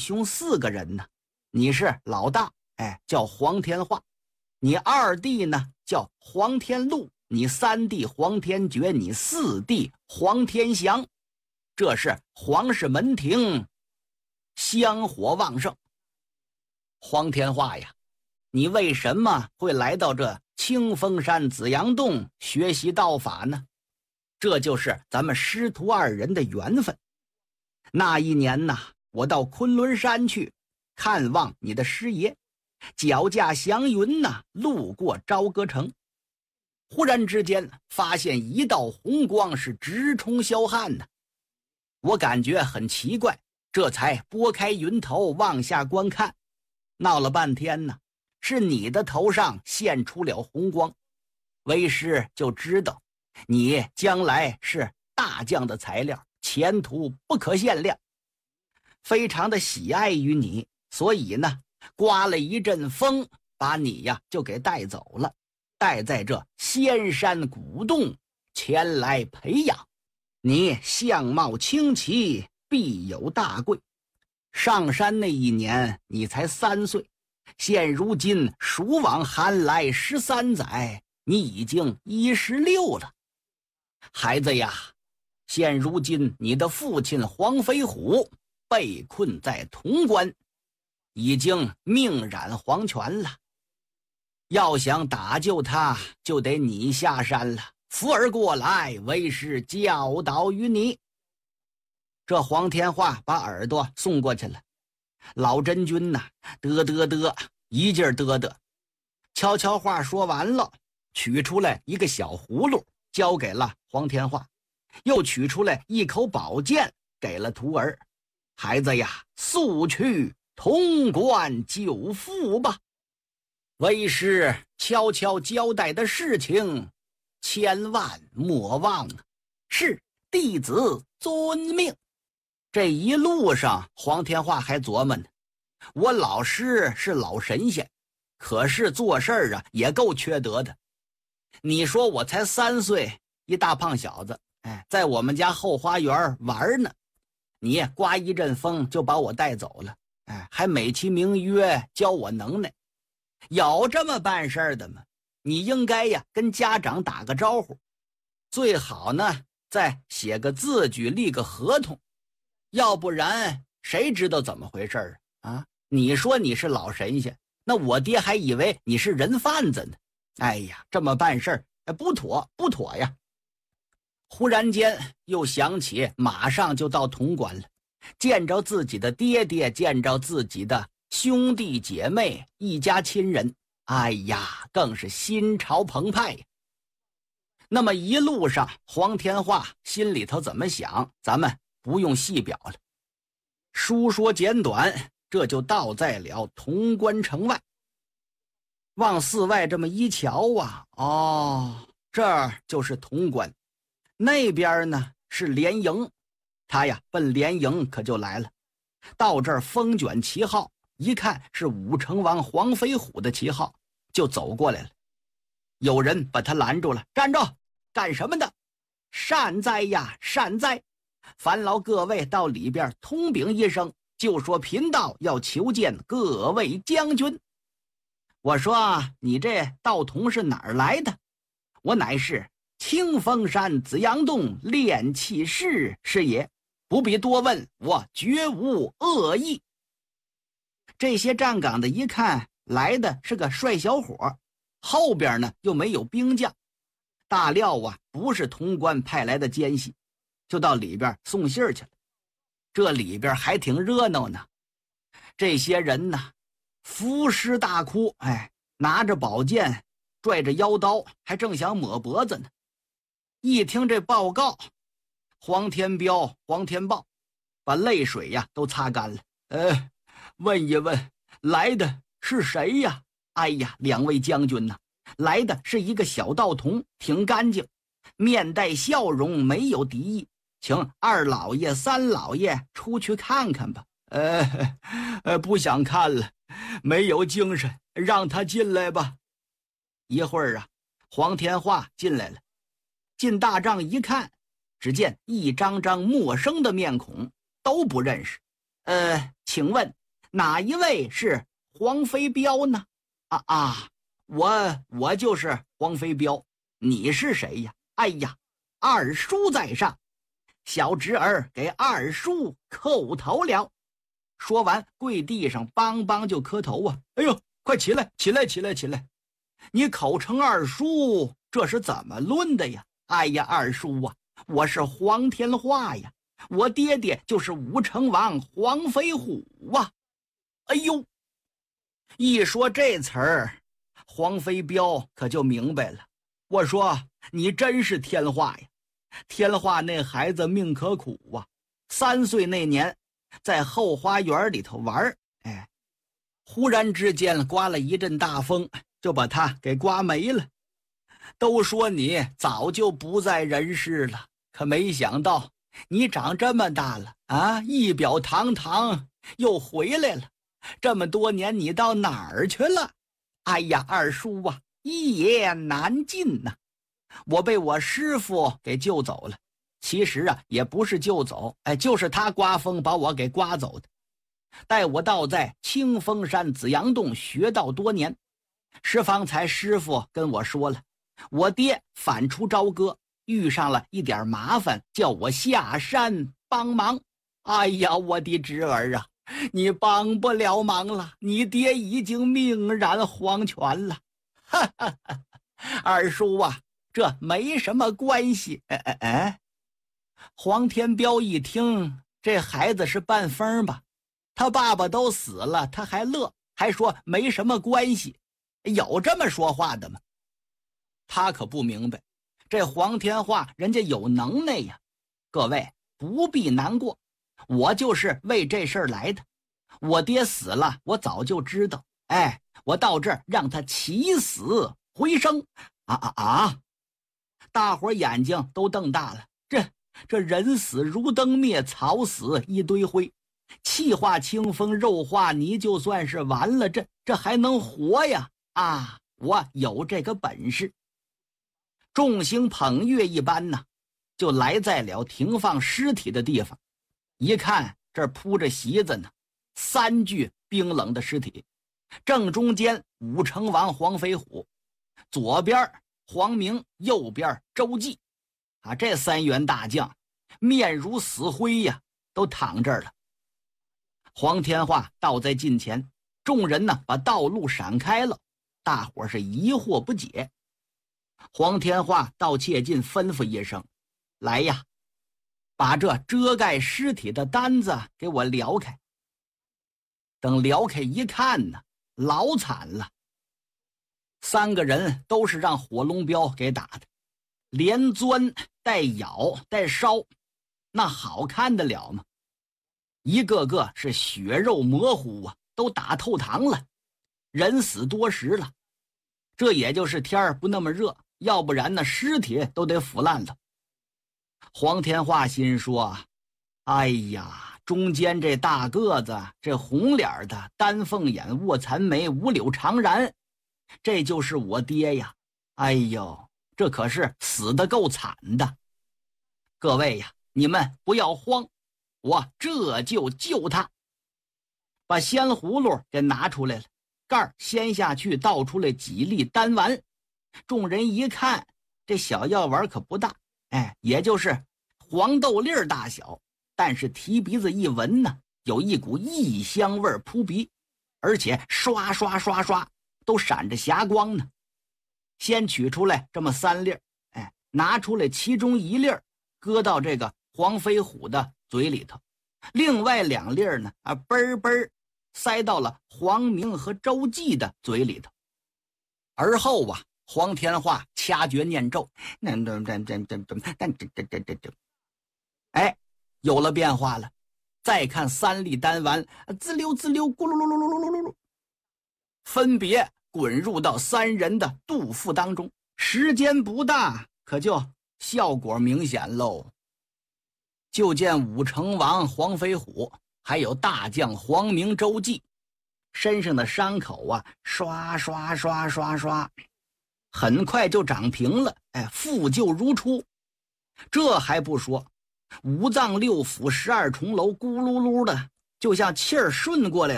兄4个人呢，你是老大，叫黄天化，你二弟呢叫黄天禄，你3弟黄天觉，你4弟黄天祥。这是皇室门庭，香火旺盛。黄天化呀，你为什么会来到这清风山紫阳洞学习道法呢？这就是咱们师徒2人的缘分。那一年呢，我到昆仑山去看望你的师爷，脚驾祥云呢，路过朝歌城，忽然之间发现一道红光是直冲霄汉呢。我感觉很奇怪，这才拨开云头往下观看，闹了半天呢，是你的头上现出了红光。为师就知道你将来是大将的材料，前途不可限量，非常的喜爱于你，所以呢，刮了一阵风，把你呀就给带走了，带在这仙山古洞前来培养。你相貌清奇，必有大贵。上山那一年你才3岁，现如今蜀往寒来13载，你已经16了。孩子呀，现如今你的父亲黄飞虎被困在潼关，已经命染黄泉了。要想打救他，就得你下山了。扶儿过来，为师教导于你。这黄天化把耳朵送过去了，老真君呐，嘚一劲儿嘚。悄悄话说完了，取出来一个小葫芦，交给了黄天化，又取出来一口宝剑，给了徒儿。孩子呀，速去潼关救父吧。为师悄悄交代的事情，千万莫忘啊！是，弟子遵命。这一路上，黄天化还琢磨呢，我老师是老神仙，可是做事儿啊也够缺德的。你说我才3岁，一大胖小子，在我们家后花园玩呢，你刮一阵风就把我带走了，还美其名曰教我能耐。有这么办事的吗？你应该呀跟家长打个招呼，最好呢再写个字据，立个合同，要不然谁知道怎么回事啊？你说你是老神仙，那我爹还以为你是人贩子呢。哎呀，这么办事不妥呀。忽然间又想起马上就到潼关了，见着自己的爹爹，见着自己的兄弟姐妹，一家亲人，哎呀，更是心潮澎湃呀。那么一路上黄天化心里头怎么想，咱们不用细表了。书说简短，这就到在了潼关城外。往寺外这么一瞧啊，这儿就是潼关，那边呢是连营，他呀奔连营可就来了。到这儿风卷旗号，一看是武成王黄飞虎的旗号，就走过来了。有人把他拦住了，站住，干什么的？善哉呀，善哉！烦劳各位到里边通禀一声，就说贫道要求见各位将军。我说你这道童是哪儿来的？我乃是清风山紫阳洞炼气士是也，不必多问，我绝无恶意。这些站岗的一看来的是个帅小伙，后边呢又没有兵将，大料不是潼关派来的奸细，就到里边送信儿去了。这里边还挺热闹呢，这些人呢伏尸大哭，拿着宝剑，拽着腰刀，还正想抹脖子呢。一听这报告，黄天彪、黄天豹把泪水都擦干了。问一问来的是谁呀？哎呀，两位将军呐，来的是一个小道童，挺干净，面带笑容，没有敌意，请二老爷、三老爷出去看看吧。不想看了，没有精神，让他进来吧。一会儿黄天化进来了，进大帐一看，只见一张张陌生的面孔，都不认识。请问哪一位是黄飞彪呢？我就是黄飞彪，你是谁呀？哎呀，二叔在上，小侄儿给二叔叩头了。说完跪地上梆梆就磕头啊！哎呦，快起来起来起来起来！你口称二叔，这是怎么论的呀？哎呀，二叔啊，我是黄天化呀，我爹爹就是武成王黄飞虎啊！哎呦，一说这词儿，黄飞彪可就明白了。我说你真是天化呀！天化那孩子命可苦啊！3岁那年，在后花园里头玩，忽然之间刮了一阵大风，就把他给刮没了。都说你早就不在人世了，可没想到你长这么大了啊，仪表堂堂又回来了。这么多年你到哪儿去了？哎呀，二叔啊，一言难尽呐。我被我师父给救走了，其实啊也不是救走，就是他刮风把我给刮走的。带我到在清风山紫阳洞学道多年，是方才师父跟我说了，我爹反出朝歌，遇上了一点麻烦，叫我下山帮忙。哎呀，我的侄儿啊，你帮不了忙了，你爹已经命染黄泉了。哈哈哈，二叔啊，这没什么关系。黄天彪一听，这孩子是半疯吧？他爸爸都死了，他还乐，还说没什么关系，有这么说话的吗？他可不明白，这黄天化人家有能耐呀。各位不必难过，我就是为这事儿来的。我爹死了，我早就知道，我到这儿让他起死回生。大伙眼睛都瞪大了，这人死如灯灭，草死一堆灰，气化清风，肉化泥，就算是完了，这还能活呀？我有这个本事。众星捧月一般呢，就来在了停放尸体的地方。一看这儿铺着席子呢，3具冰冷的尸体，正中间武成王黄飞虎，左边黄明，右边周济。这3员大将面如死灰呀，都躺这儿了。黄天化倒在近前，众人呢把道路闪开了，大伙是疑惑不解。黄天化倒切近，吩咐一声：“来呀，把这遮盖尸体的单子给我撩开。”等撩开一看呢，老惨了。3个人都是让火龙镖给打的，连钻带咬带烧，那好看得了吗？一个个是血肉模糊啊，都打透膛了，人死多时了。这也就是天儿不那么热，要不然呢尸体都得腐烂了。黄天化心说：哎呀，中间这大个子，这红脸的，丹凤眼，卧蚕眉，五柳长髯，这就是我爹呀！哎呦，这可是死得够惨的。各位呀，你们不要慌，我这就救他。把鲜葫芦给拿出来了，盖儿掀下去，倒出来几粒丹丸。众人一看，这小药丸可不大，也就是黄豆粒儿大小，但是提鼻子一闻呢，有一股异香味扑鼻，而且刷刷刷刷都闪着霞光呢。先取出来这么3粒，拿出来其中1粒搁到这个黄飞虎的嘴里头，另外2粒呢嘣嘣塞到了黄明和周济的嘴里头。而后啊，黄天化掐诀念咒，有了变化了。再看3粒丹丸，滋溜滋溜，咕噜噜噜噜噜噜噜，分别滚入到3人的肚腹当中。时间不大，可就效果明显喽。就见武成王黄飞虎还有大将黄明周济身上的伤口啊，刷刷刷刷刷，很快就长平了，复旧如初。这还不说，五脏六腑12重楼咕噜噜的，就像气儿顺过来了。